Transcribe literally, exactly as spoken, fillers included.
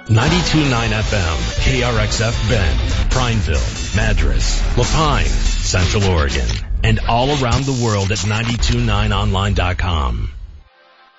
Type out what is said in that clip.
ninety-two point nine F M, K R X F Bend, Prineville, Madras, Lapine, Central Oregon, and all around the world at nine two nine online dot com.